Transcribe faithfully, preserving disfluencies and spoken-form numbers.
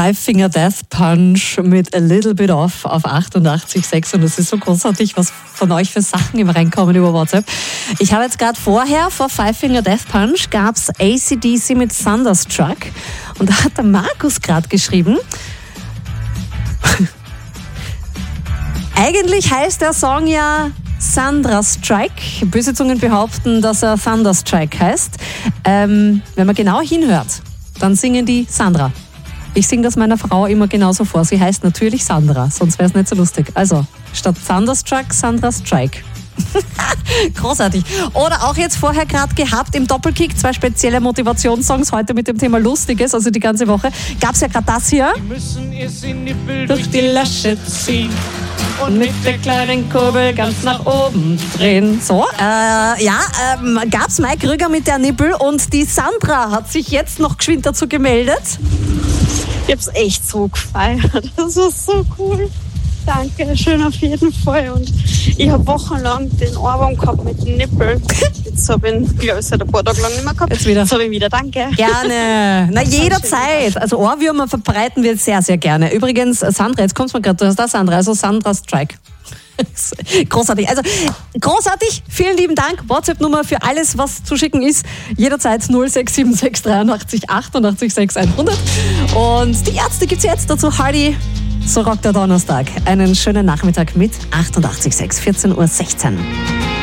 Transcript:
Five Finger Death Punch mit A Little Bit Off auf achtundachtzig Komma sechs und es ist so großartig, was von euch für Sachen immer reinkommen über WhatsApp. Ich habe jetzt gerade vorher, vor Five Finger Death Punch, gab es A C D C mit Thunderstruck und da hat der Markus gerade geschrieben, eigentlich heißt der Song ja Sandra Strike. Böse Zungen behaupten, dass er Thunderstrike heißt. Ähm, wenn man genau hinhört, dann singen die Sandra. Ich singe das meiner Frau immer genauso vor. Sie heißt natürlich Sandra, sonst wäre es nicht so lustig. Also, statt Thunderstruck, Sandra Strike. Großartig. Oder auch jetzt vorher gerade gehabt im Doppelkick, zwei spezielle Motivationssongs heute mit dem Thema Lustiges, also die ganze Woche. Gab es ja gerade das hier. Die müssen es in Nippel Durch die Lasche ziehen und mit der kleinen Kurbel ganz nach oben drehen. So, äh, ja, ähm, gab's Mike Rüger mit der Nippel und die Sandra hat sich jetzt noch geschwind dazu gemeldet. Ich hab's echt so gefeiert. Das war so cool. Danke, schön auf jeden Fall. Und ich habe wochenlang den Ohrwurm gehabt mit den Nippeln. Jetzt habe ich ihn, glaube ich, seit ein paar Tagen lang nicht mehr gehabt. Jetzt wieder. Jetzt habe ich ihn wieder, danke. Gerne. Na, jederzeit. Also Ohrwürmer verbreiten wir sehr, sehr gerne. Übrigens, Sandra, jetzt kommst du mal gerade, du hast da Sandra, also Sandra Strike. Großartig. Also großartig. Vielen lieben Dank. WhatsApp-Nummer für alles, was zu schicken ist. Jederzeit null sechs sieben sechs dreiundachtzig achtundachtzig sechs hundert. Und die Ärzte gibt's jetzt dazu. Hardy. So rockt der Donnerstag. Einen schönen Nachmittag mit achtundachtzig Komma sechs, vierzehn Uhr sechzehn.